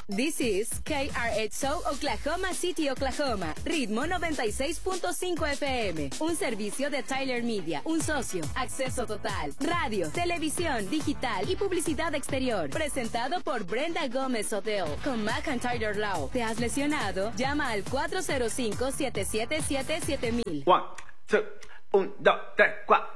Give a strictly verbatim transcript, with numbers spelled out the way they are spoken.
This is K R X O Oklahoma City, Oklahoma. Ritmo noventa y seis punto cinco F M. Un servicio de Tyler Media. Un socio. Acceso total. Radio, televisión, digital y publicidad exterior. Presentado por Brenda Gómez Hotel. Con McIntyre Law. ¿Te has lesionado? Llama al cuatro cero cinco, siete siete siete, siete mil. One, two, un, dos, tres, cuatro.